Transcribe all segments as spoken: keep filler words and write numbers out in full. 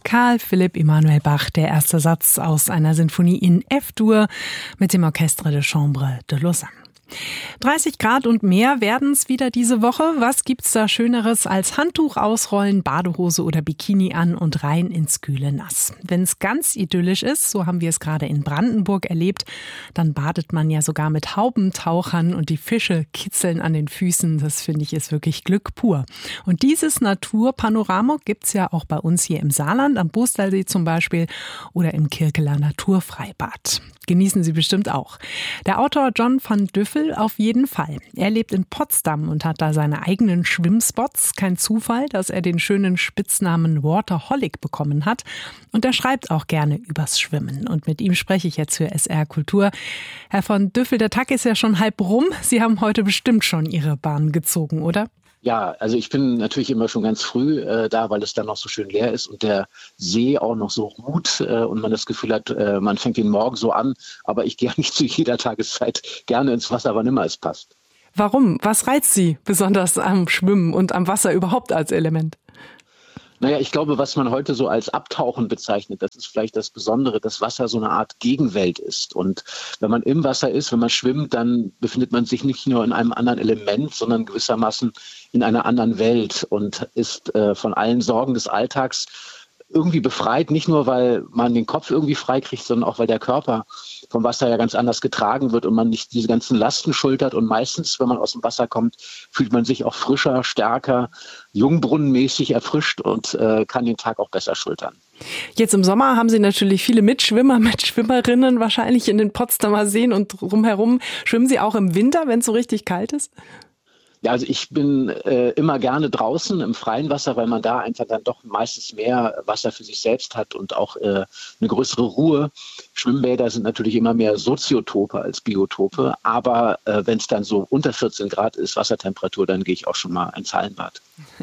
Carl Philipp Emanuel Bach, der erste Satz aus einer Sinfonie in F-Dur mit dem Orchestre de Chambre de Lausanne. dreißig Grad und mehr werden es wieder diese Woche. Was gibt's da Schöneres als Handtuch ausrollen, Badehose oder Bikini an und rein ins kühle Nass? Wenn es ganz idyllisch ist, so haben wir es gerade in Brandenburg erlebt, dann badet man ja sogar mit Haubentauchern und die Fische kitzeln an den Füßen. Das finde ich ist wirklich Glück pur. Und dieses Naturpanorama gibt's ja auch bei uns hier im Saarland, am Boostalsee zum Beispiel oder im Kirkeler Naturfreibad. Genießen Sie bestimmt auch. Der Autor John van Düffel auf jeden Fall. Er lebt in Potsdam und hat da seine eigenen Schwimmspots. Kein Zufall, dass er den schönen Spitznamen Waterholic bekommen hat. Und er schreibt auch gerne übers Schwimmen. Und mit ihm spreche ich jetzt für S R Kultur. Herr van Düffel, der Tag ist ja schon halb rum. Sie haben heute bestimmt schon Ihre Bahn gezogen, oder? Ja, also ich bin natürlich immer schon ganz früh äh, da, weil es dann noch so schön leer ist und der See auch noch so ruht äh, und man das Gefühl hat, äh, man fängt den Morgen so an. Aber ich gehe nicht zu jeder Tageszeit gerne ins Wasser, wann immer es passt. Warum? Was reizt Sie besonders am Schwimmen und am Wasser überhaupt als Element? Naja, ich glaube, was man heute so als Abtauchen bezeichnet, das ist vielleicht das Besondere, dass Wasser so eine Art Gegenwelt ist. Und wenn man im Wasser ist, wenn man schwimmt, dann befindet man sich nicht nur in einem anderen Element, sondern gewissermaßen in einer anderen Welt und ist äh, von allen Sorgen des Alltags irgendwie befreit, nicht nur, weil man den Kopf irgendwie frei kriegt, sondern auch, weil der Körper vom Wasser ja ganz anders getragen wird und man nicht diese ganzen Lasten schultert. Und meistens, wenn man aus dem Wasser kommt, fühlt man sich auch frischer, stärker, jungbrunnenmäßig erfrischt und äh, kann den Tag auch besser schultern. Jetzt im Sommer haben Sie natürlich viele Mitschwimmer, Mitschwimmerinnen wahrscheinlich in den Potsdamer Seen und drumherum. Schwimmen Sie auch im Winter, wenn es so richtig kalt ist? Ja, also ich bin äh, immer gerne draußen im freien Wasser, weil man da einfach dann doch meistens mehr Wasser für sich selbst hat und auch äh, eine größere Ruhe. Schwimmbäder sind natürlich immer mehr Soziotope als Biotope, aber äh, wenn es dann so unter vierzehn Grad ist, Wassertemperatur, dann gehe ich auch schon mal ins Hallenbad.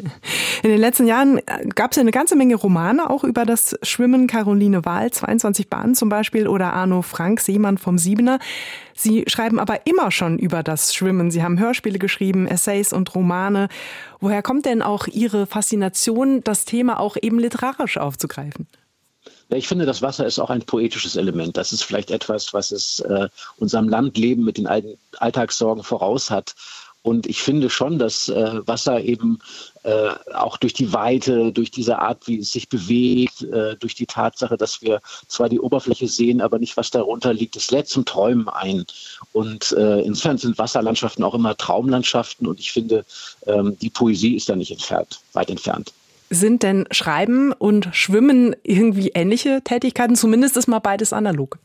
In den letzten Jahren gab es ja eine ganze Menge Romane auch über das Schwimmen. Caroline Wahl, zweiundzwanzig Bahnen zum Beispiel, oder Arno Frank, Seemann vom Siebener. Sie schreiben aber immer schon über das Schwimmen. Sie haben Hörspiele geschrieben, Essays und Romane. Woher kommt denn auch Ihre Faszination, das Thema auch eben literarisch aufzugreifen? Ja, ich finde, das Wasser ist auch ein poetisches Element. Das ist vielleicht etwas, was es äh, unserem Landleben mit den alten Alltagssorgen voraus hat. Und ich finde schon, dass äh, Wasser eben äh, auch durch die Weite, durch diese Art, wie es sich bewegt, äh, durch die Tatsache, dass wir zwar die Oberfläche sehen, aber nicht, was darunter liegt, es lädt zum Träumen ein. Und äh, insofern sind Wasserlandschaften auch immer Traumlandschaften. Und ich finde, ähm, die Poesie ist da nicht entfernt, weit entfernt. Sind denn Schreiben und Schwimmen irgendwie ähnliche Tätigkeiten? Zumindest ist mal beides analog.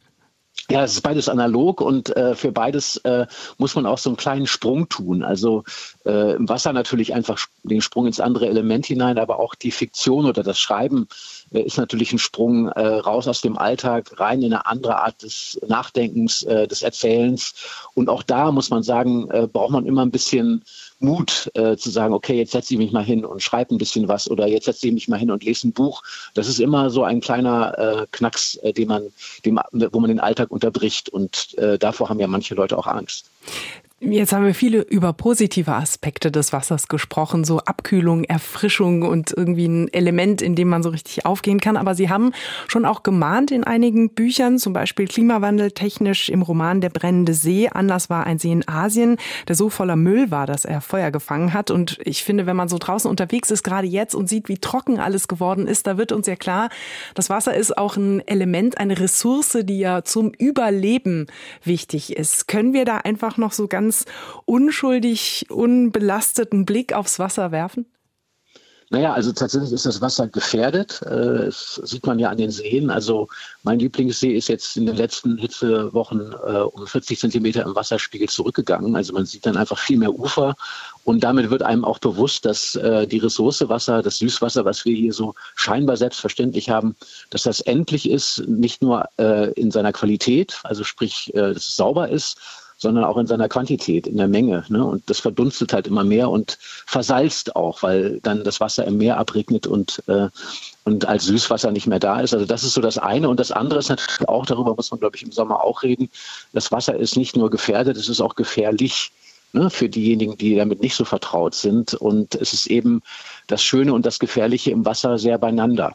Ja, es ist beides analog und äh, für beides äh, muss man auch so einen kleinen Sprung tun. Also äh, im Wasser natürlich einfach den Sprung ins andere Element hinein, aber auch die Fiktion oder das Schreiben äh, ist natürlich ein Sprung äh, raus aus dem Alltag, rein in eine andere Art des Nachdenkens, äh, des Erzählens. Und auch da muss man sagen, äh, braucht man immer ein bisschen Mut äh, zu sagen, okay, jetzt setze ich mich mal hin und schreibe ein bisschen was oder jetzt setze ich mich mal hin und lese ein Buch. Das ist immer so ein kleiner äh, Knacks, äh, den man, dem, wo man den Alltag unterbricht und äh, davor haben ja manche Leute auch Angst. Jetzt haben wir viele über positive Aspekte des Wassers gesprochen, so Abkühlung, Erfrischung und irgendwie ein Element, in dem man so richtig aufgehen kann. Aber Sie haben schon auch gemahnt in einigen Büchern, zum Beispiel Klimawandel technisch im Roman Der brennende See. Anlass war ein See in Asien, der so voller Müll war, dass er Feuer gefangen hat. Und ich finde, wenn man so draußen unterwegs ist, gerade jetzt und sieht, wie trocken alles geworden ist, da wird uns ja klar, das Wasser ist auch ein Element, eine Ressource, die ja zum Überleben wichtig ist. Können wir da einfach noch so ganz unschuldig, unbelasteten Blick aufs Wasser werfen? Naja, also tatsächlich ist das Wasser gefährdet. Das sieht man ja an den Seen. Also mein Lieblingssee ist jetzt in den letzten Hitzewochen äh, um vierzig Zentimeter im Wasserspiegel zurückgegangen. Also man sieht dann einfach viel mehr Ufer. Und damit wird einem auch bewusst, dass äh, die Ressource Wasser, das Süßwasser, was wir hier so scheinbar selbstverständlich haben, dass das endlich ist, nicht nur äh, in seiner Qualität, also sprich, äh, dass es sauber ist, sondern auch in seiner Quantität, in der Menge. Ne? Und das verdunstet halt immer mehr und versalzt auch, weil dann das Wasser im Meer abregnet und, äh, und als Süßwasser nicht mehr da ist. Also das ist so das eine. Und das andere ist natürlich auch, darüber muss man, glaube ich, im Sommer auch reden, das Wasser ist nicht nur gefährdet, es ist auch gefährlich, ne, für diejenigen, die damit nicht so vertraut sind. Und es ist eben das Schöne und das Gefährliche im Wasser sehr beieinander.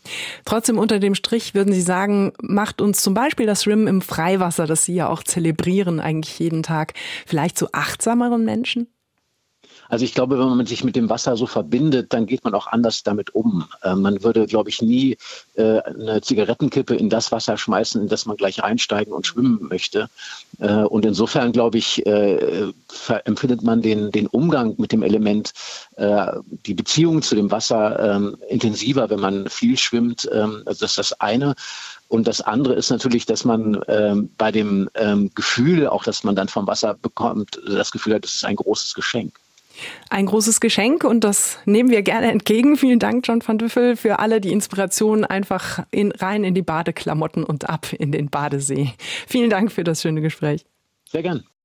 Trotzdem unter dem Strich würden Sie sagen, macht uns zum Beispiel das Schwimmen im Freiwasser, das Sie ja auch zelebrieren eigentlich jeden Tag, vielleicht zu achtsameren Menschen? Also ich glaube, wenn man sich mit dem Wasser so verbindet, dann geht man auch anders damit um. Äh, man würde, glaube ich, nie äh, eine Zigarettenkippe in das Wasser schmeißen, in das man gleich reinsteigen und schwimmen möchte. Äh, und insofern, glaube ich, äh, empfindet man den, den Umgang mit dem Element, äh, die Beziehung zu dem Wasser äh, intensiver, wenn man viel schwimmt. Äh, also das ist das eine. Und das andere ist natürlich, dass man ähm, bei dem ähm, Gefühl, auch dass man dann vom Wasser bekommt, das Gefühl hat, das ist ein großes Geschenk. Ein großes Geschenk und das nehmen wir gerne entgegen. Vielen Dank, John van Düffel, für alle die Inspiration einfach in, rein in die Badeklamotten und ab in den Badesee. Vielen Dank für das schöne Gespräch. Sehr gern.